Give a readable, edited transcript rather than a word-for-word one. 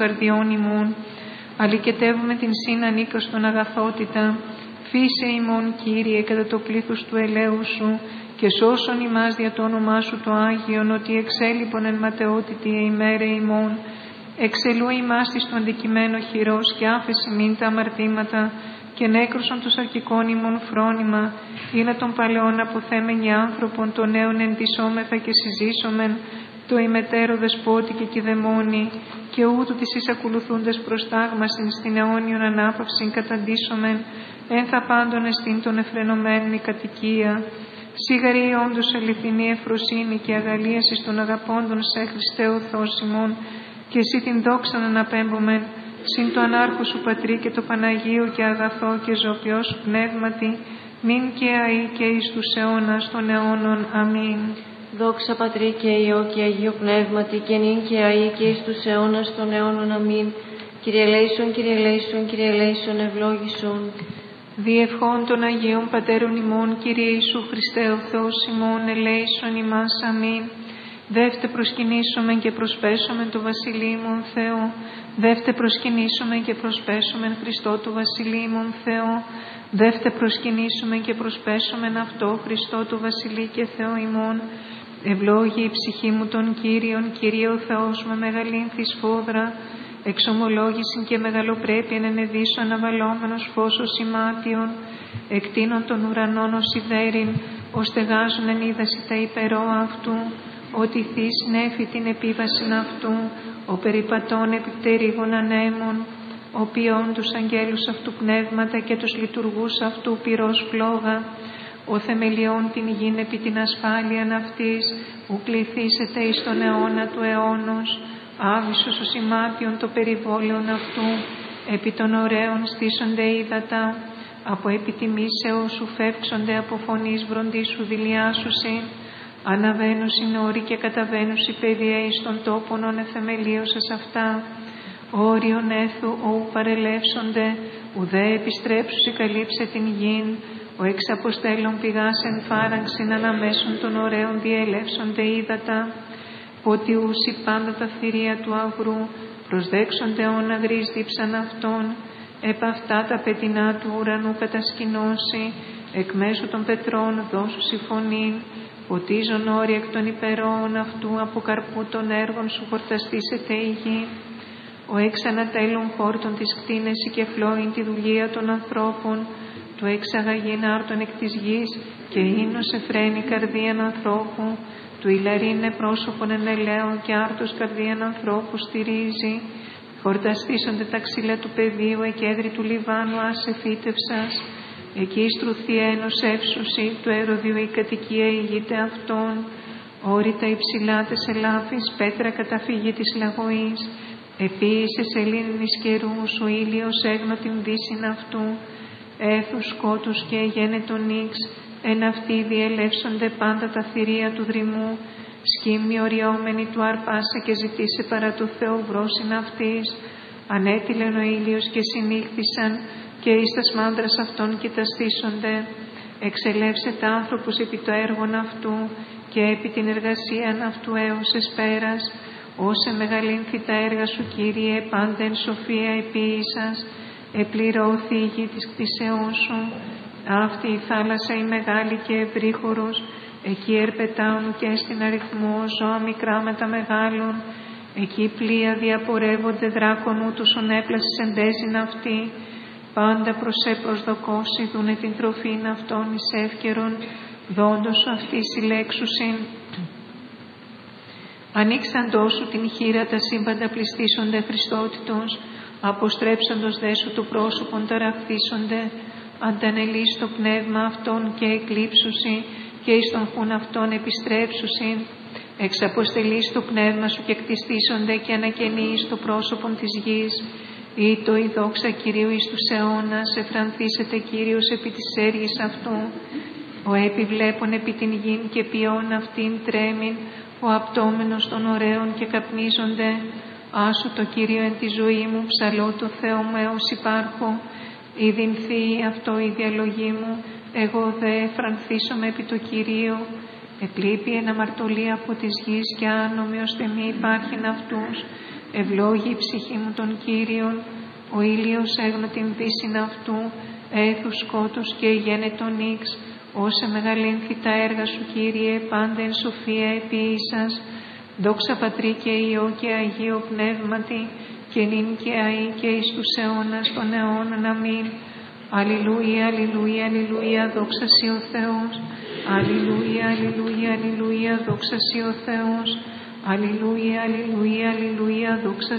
καρδιών ημών. Αλικετεύουμε την σύν ανίκαστον αγαθότητα. Φύσε ημών, Κύριε, κατά το πλήθος του ελέου σου, και σώσον ημάς δια το όνομά σου το Άγιον, ότι εξέλιπον εν ματαιότητη ημέρε ημών. Εξελού ημάς της το αντικειμένο χειρός, και άφεση μην τα αμαρτήματα, και νέκρωσον τους αρχικών ημών φρόνημα, ή να των παλαιών αποθέμενοι άνθρωπον, των νέων εντυσσόμεθα και συζήσομεν, το ημετέρω δεσπότη και κηδεμόνι, και ούτου της εισακολουθούντες προστάγμασιν στην αιώνιον ανάπαυσιν καταντήσομεν, εν θα πάντων εστίν των εφρενωμένων η κατοικία. Σίγαρη όντως αληθινή ευφροσύνη και αγαλίαση των αγαπώντων σε Χριστέ ο Θεός ημών, και εσύ την δόξαν αναπέμπομεν, συν το ανάρχο σου Πατρί και το Παναγίο και αγαθό και ζωοποιό σου πνεύματι, μην και αεί και εις τους αιώνας των αιώνων. Αμήν. Δόξα Πατρί και Υιό και Αγίο Πνεύματι, και νυν και αεί και εις τους αιώνας των αιώνων. Αμήν. Κύριε ελέησον, Κύριε ελέησον, Κύριε ελέησον, ευλόγησον. Διευχών των Αγίων Πατέρων ημών, Κύριε Ιησού Χριστέ ο Θεός ημών, ελέησον ημάς. Αμήν. Δεύτε προσκυνήσομεν και προσπέσομεν το Βασιλείμον Θεό. Δεύτε προσκυνήσομεν και προσπέσομεν Χριστό του Βασιλείμον Θεό. Δεύτε προσκυνήσομεν και προσπέσομεν αυτό Χριστό του Βασιλεί και Θεό ημών. Ευλόγη η ψυχή μου των Κύριων, Κύριε ο Θεός με μεγαλύνθη σφόδρα. Εξομολόγησιν και μεγαλοπρέπειαν ενεδίσω αναβαλόμενος φώσος ημάτιον. Εκτείνων των ουρανών ως ιδέριν, ως στεγάζουν εν είδαση τα υπερόα αυτού. Ότι θείς νέφη την επίβασιν αυτού, ο περιπατών επιπτερίγων ανέμων, ο ποιών τους αγγέλους αυτού πνεύματα και τους λειτουργούς αυτού πυρός φλόγα, ο θεμελιών την γην επί την ασφάλειαν αυτής, ου κληθήσετε εις τον αιώνα του αιώνος, άβυσος ο σημάτιον το περιβόλαιον αυτού, επί των ωραίων στήσονται ύδατα, από επιτιμήσεως σου φεύξονται από φωνής βροντίσου δηλιάσουσι, αναβαίνουσιν όροι και καταβαίνουσι παιδιά εις των τόπων ον εθεμελίωσας αυτά, όριον έθου ου παρελεύσονται, ουδέ επιστρέψουσι καλύψε την γην, ο εξαποστέλων πηγάς εν φάραγξιν αναμέσων των ωραίων διελεύσονται ύδατα, ποτιούσι πάντα τα θηρία του αγρού, προσδέξονται όν αγρής δίψαν αυτών, επ' αυτά τα πετεινά του ουρανού κατασκηνώσει, εκ μέσω των πετρών δώσουσι φωνήν, ποτίζον όρια εκ των υπερόων αυτού, από καρπού των έργων σου χορταστήσεται η γη. Ο εξ ανατέλων χόρτων της κτίνεση και φλόην τη δουλεία των ανθρώπων, του εξαγαγήν άρτων εκ της γης, και ίνος εφραίνει καρδίαν ανθρώπου, του ηλαρίνε πρόσωπον εν ελαίων και άρτος καρδίαν ανθρώπου στηρίζει. Χορταστήσονται τα ξύλα του πεδίου, εκέδρη του Λιβάνου άσε φύτευσας. Εκεί στρουθεί ένος εύσωση, του Ερωδίου η κατοικία ηγείται αυτών. Όρητα υψηλά τες ελάφης, πέτρα καταφυγή της λαγωής. Επίησε σελήνης καιρούς, ο ήλιος έγνω την δύσιν αυτού. Έθους σκότους και εγένετον νύξ, εν αυτοί διελεύσονται πάντα τα θηρία του δρυμού. Σχήμνη οριόμενη του αρπάσε και ζητήσε παρά του Θεού βρόσιν αυτής. Ανέτειλεν ο ήλιος και συνήχθησαν, και εις τας μάνδρας αυτών κοιταστήσονται. Εξελεύσετε άνθρωπος επί το έργον αυτού, και επί την εργασίαν αυτού έως εσπέρας. Όσε μεγαλύνθη τα έργα σου, Κύριε, πάντα εν σοφία επίησας. Επληρώθη η γη της κτήσεώς σου. Αυτή η θάλασσα η μεγάλη και ευρύχωρος, εκεί ερπετάουν και στην αριθμό ζώα μικρά με τα μεγάλων. Εκεί πλοία διαπορεύονται δράκων ούτως ον έπλασης εντέζην αυτή. Πάντα προσδοκώσει δούνε την τροφήν αυτών εις εύκαιρον, δόντος αυτή συλλέξουσιν. Ανοίξαντός σου την χείρα τα σύμπαντα πληστήσονται Χριστότητος, αποστρέψαντος δε σου το πρόσωπον ταραχθήσονται, αντανελείς το πνεύμα αυτών και εκλείψουσι, και εις τον χούν αυτών επιστρέψουσιν. Εξαποστελείς το πνεύμα σου και κτιστήσονται, και ανακαινείς το πρόσωπον της γης. Ήτο η δόξα Κυρίου εις τους αιώνας, εφρανθήσεται Κύριος επί της έργης αυτού. Ο επιβλέπων επί την γην και ποιόν αυτήν τρέμην, ο απτόμενος των ωραίων και καπνίζονται. Άσου το Κύριο εν τη ζωή μου, ψαλώ το Θεό μου έως υπάρχω. Ιδινθεί αυτό η διαλογή μου, εγώ δε εφρανθήσομαι επί το Κυρίο. Εκλείπει εν αμαρτωλή από της γης, και άνομοι ώστε μη υπάρχειν αυτούς. Ευλόγη η ψυχή μου τον Κύριον, ο ήλιος έγνω την δύσιν αυτού, έθους σκότους και γένετον ύξ, όσε μεγαλύνθη τα έργα σου, Κύριε, πάντα εν σοφία επίησας. Δόξα Πατρί και Υιό και Αγίο Πνεύματι, και νυν και αεί και εις τους αιώνας των αιώνων. Αμήν. Αλληλούια, αλληλούια, αλληλούια, δόξα σοι ο Θεός. Αλληλούια, αλληλούια, αλληλούια, δόξα σοι ο Θεός. Αλληλούια, αλληλούια, αλληλούια, δόξα